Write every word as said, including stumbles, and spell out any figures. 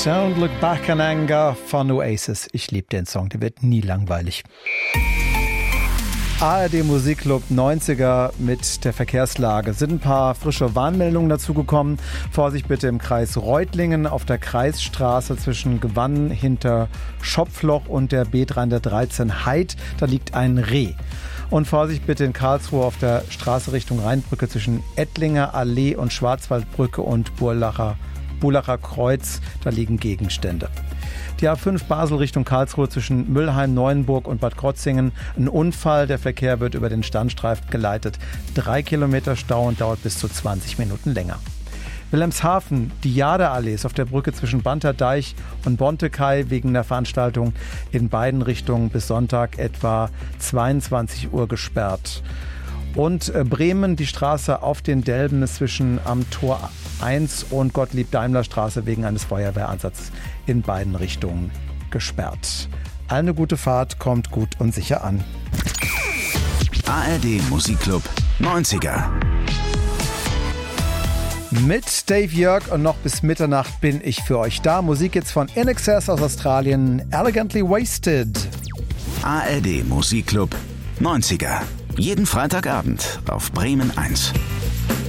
Don't Look Back in Anger von Oasis. Ich liebe den Song, der wird nie langweilig. A R D Musikclub neunziger mit der Verkehrslage. Sind ein paar frische Warnmeldungen dazugekommen. Vorsicht bitte im Kreis Reutlingen auf der Kreisstraße zwischen Gewann hinter Schopfloch und der B dreihundertdreizehn Heid. Da liegt ein Reh. Und Vorsicht bitte in Karlsruhe auf der Straße Richtung Rheinbrücke zwischen Ettlinger Allee und Schwarzwaldbrücke und Burlacher, Burlacher Kreuz. Da liegen Gegenstände. Die A fünf Basel Richtung Karlsruhe zwischen Müllheim, Neuenburg und Bad Krotzingen. Ein Unfall, der Verkehr wird über den Standstreifen geleitet. Drei Kilometer Stau und dauert bis zu zwanzig Minuten länger. Wilhelmshaven, die Jaderallee ist auf der Brücke zwischen Banterdeich und Bontekai wegen der Veranstaltung in beiden Richtungen bis Sonntag etwa zweiundzwanzig Uhr gesperrt. Und Bremen, die Straße auf den Delben ist zwischen am Tor eins und Gottlieb-Daimler-Straße wegen eines Feuerwehreinsatzes in beiden Richtungen gesperrt. Eine gute Fahrt, kommt gut und sicher an. A R D Musikclub neunziger. Mit Dave Jörg und noch bis Mitternacht bin ich für euch da. Musik jetzt von In Excess aus Australien, Elegantly Wasted. A R D Musikclub neunziger. Jeden Freitagabend auf Bremen eins.